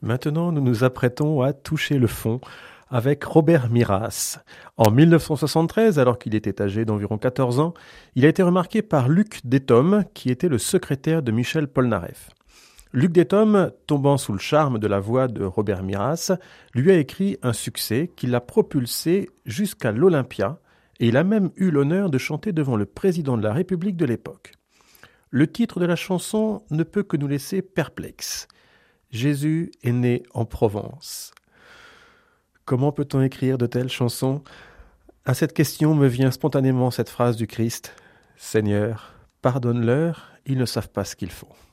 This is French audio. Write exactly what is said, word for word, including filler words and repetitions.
Maintenant, nous nous apprêtons à toucher le fond avec Robert Miras. En mille neuf cent soixante-treize, alors qu'il était âgé d'environ quatorze ans, il a été remarqué par Luc Déthom, qui était le secrétaire de Michel Polnareff. Luc Déthom, tombant sous le charme de la voix de Robert Miras, lui a écrit un succès qui l'a propulsé jusqu'à l'Olympia, et il a même eu l'honneur de chanter devant le président de la République de l'époque. Le titre de la chanson ne peut que nous laisser perplexes. Jésus est né en Provence. Comment peut-on écrire de telles chansons ? À cette question me vient spontanément cette phrase du Christ. Seigneur, pardonne-leur, ils ne savent pas ce qu'ils font.